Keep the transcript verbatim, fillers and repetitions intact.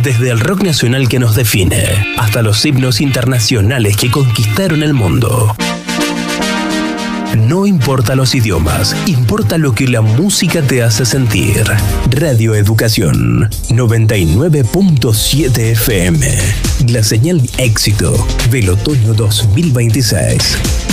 Desde el rock nacional que nos define, hasta los himnos internacionales que conquistaron el mundo. No importa los idiomas, importa lo que la música te hace sentir. Radio Educación noventa y nueve punto siete F M. La señal éxito del otoño dos mil veintiséis.